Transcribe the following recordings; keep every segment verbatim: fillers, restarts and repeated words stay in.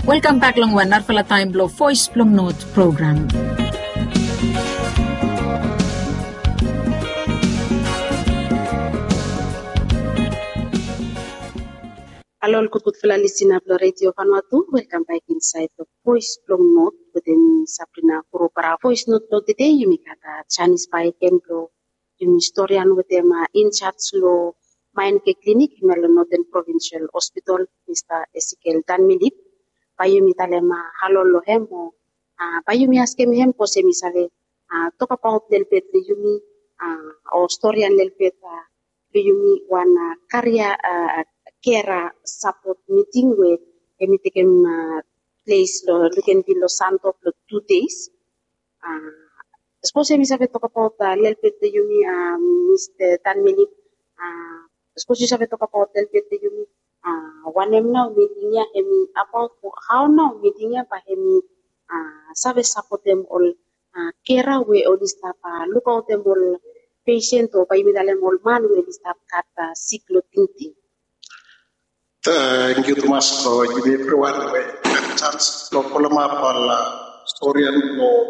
Welcome back long one narfala time blow voice plum note program. Hello, good fella listener of Radio Vanuatu. Welcome back inside the voice plum note within Sabrina Kuropara. Voice note no today you make a Chinese by Kembro. You historian with them in chats low mine clinic, Northern Provincial Hospital, Mister Ezekiel Danmilip. Bayumi talema halo lohemo. Bayumi askem hem posemi save. Talk about del pet yumi or story and del pet yumi one career care support meeting where emi taken place lo luken di Los Santos for two days. Suppose emi save talk about del pet yumi Mister Danmilip. Suppose you save talk about del pet yumi. Uh, one em now meeting ya hemi about how now meeting ya pa hemi uh, sabe support them all uh, care we all this type uh, look out them all patient or pa imi dalem all man we this type kata cyclo thinking. Thank you Thomas for giving everyone a chance to follow up on story and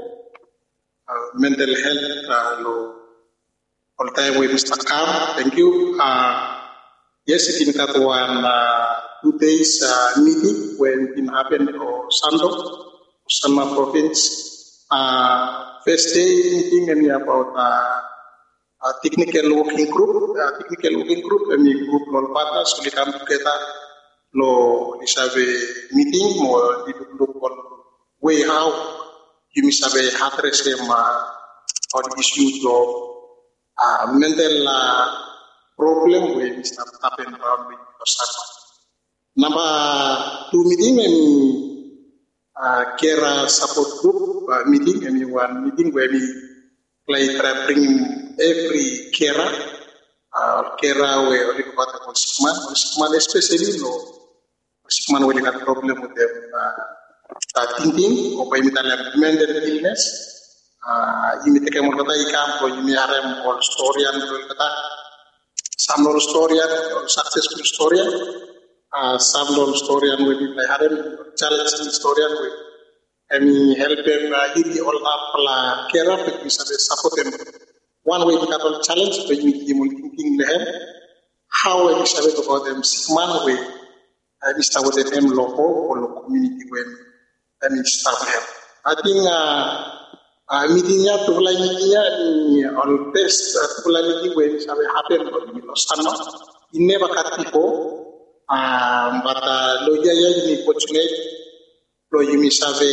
uh, mental health uh, lo all time with Mister Kam. Thank you. Uh, Yes, it in that one uh, two days uh, meeting when it happened or Sando, Sanma province. Uh, first day meeting and about uh, a technical working group, a technical working group, and group non partners will come together. Lo have a meeting or look on way how you must have a address them uh, on issues of uh, mental. Uh, problem where this happen around with Osama. Number two meeting and uh, care support group uh, meeting and one meeting where we play try bring every carer uh, carer where we got a sick man or sick man especially no sick man when got problem with them uh, thinking or by mental illness uh, you may take a more camp or you may have all story and some non story or successful story, uh, some non story and we play harem challenging story and we I mean help them uh, hit all up la care up with support them. One way we can all challenge by you thinking them how we shall talk about them sick man way I mean start with them local or local community when I mean start help. I think uh Uh, meetingnya tu pula meetingnya ni all best tu pula meeting when sabe happen on Los Santos. Ini bakat tipo, ah bata loja ya ini opportunity lo yumi sabe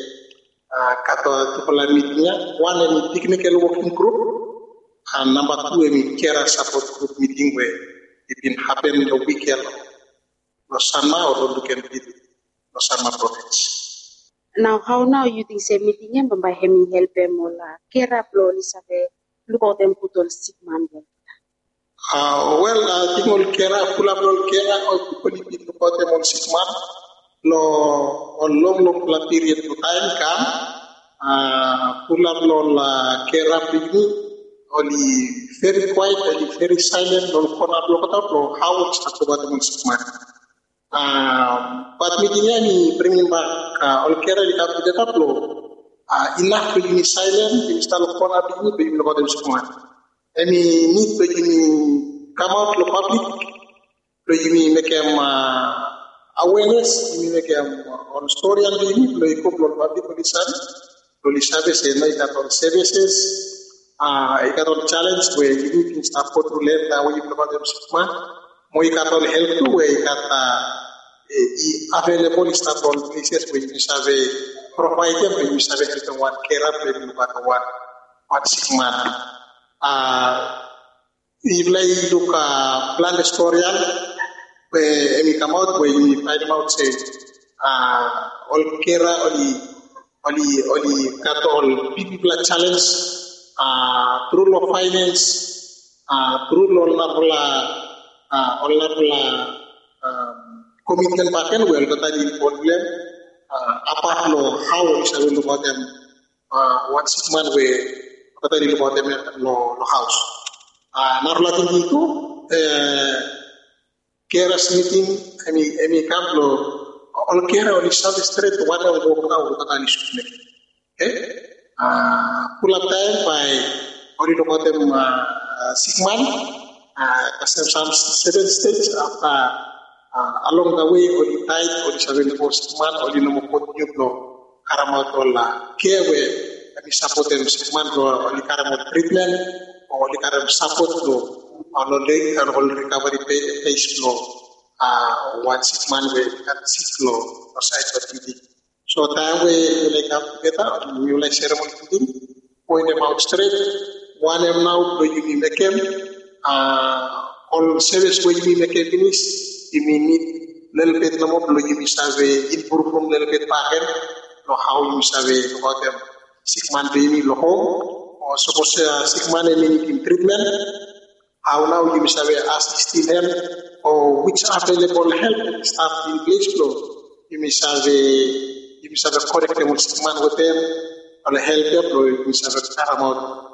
kata tu pula meetingnya one ni technical working group, and number two ni care support group meeting where it been happen in the weekend Los Santos or weekend Los Santos province. Now, how now you think say meeting yan by hemi help them all care up lo ni sabe look out them put all sick man. Uh, well, I think all care up pull up all care or people people put them all sick man lo on long long period of time come uh, pull up all care up ini only very quiet only very silent on corner block up lo how it's about them sick man. Uh, but meetingnya ni bringing back uh, all care di kampung tetap lo uh, enough to be silent install corner ini bagi lo kau semua. Any need to ini come out lo public lo ini make them uh, awareness ini make them uh, on story yang ini lo ikut lo public lo lisan lo lisan sehingga ikat services ah uh, ikat challenge where you can start to learn that way lo kau semua. Mo ikat help tu where ikat available staff on places where you have provided where you have help one care up where you got one one sick man. Uh, if like look uh, plan historian where you come out where you find out say uh, all care only only only got all people challenge uh, through law finance uh, through law la Uh, all of the um, commitment pattern well that I did problem uh, apart lo how is I will about them uh, what six man way that I did about them lo lo house uh, narlatin itu eh, keras meeting any any camp lo all care only service straight one of the now totally should okay uh pull up time by only to got them uh six months uh some seven stages after uh, along the way only tight only seven four six months only no more new blow karamadola care where we support them six months only karamot treatment or only karam support blow only and all recovery phase flow uh one six months way and six flow or side of the so that way you like have together you like ceremony thing point them out straight one am now do you make them uh all service way you make it finish you need little bit no more you have improve from little bit back no how you have about them six months baby lo home or suppose six months in treatment how now you have assisting them or which available help staff in place flow you must have you must have a correct six months with them or help them or you must have a paramount